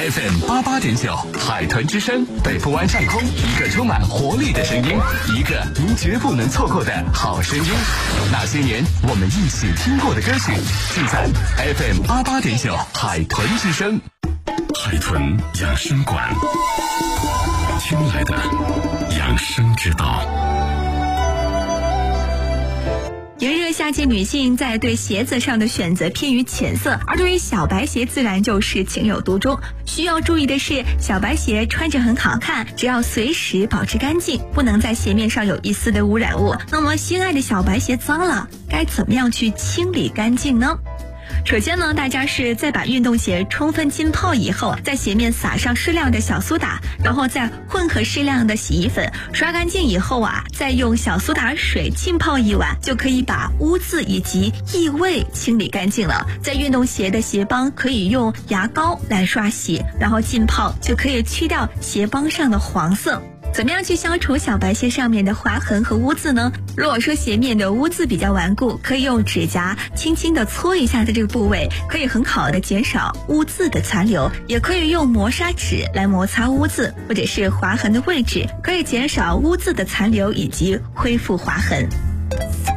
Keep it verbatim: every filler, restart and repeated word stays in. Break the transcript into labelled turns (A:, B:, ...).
A: F M 八八点九，海豚之声，北部湾上空，一个充满活力的声音，一个您绝不能错过的好声音。那些年我们一起听过的歌曲，尽在 F M 八八点九，海豚之声。海豚养生馆，听来的养生之道。
B: 炎热夏季，女性在对鞋子上的选择偏于浅色，而对于小白鞋自然就是情有独钟。需要注意的是，小白鞋穿着很好看，只要随时保持干净，不能在鞋面上有一丝的污染物。那么心爱的小白鞋脏了，该怎么样去清理干净呢？首先呢，大家是在把运动鞋充分浸泡以后，在鞋面撒上适量的小苏打，然后再混合适量的洗衣粉，刷干净以后啊，再用小苏打水浸泡一晚，就可以把污渍以及异味清理干净了。在运动鞋的鞋帮可以用牙膏来刷洗，然后浸泡就可以去掉鞋帮上的黄色。怎么样去消除小白鞋上面的划痕和污渍呢？如果说鞋面的污渍比较顽固，可以用指甲轻轻的搓一下的这个部位，可以很好的减少污渍的残留。也可以用磨砂纸来摩擦污渍或者是划痕的位置，可以减少污渍的残留以及恢复划痕。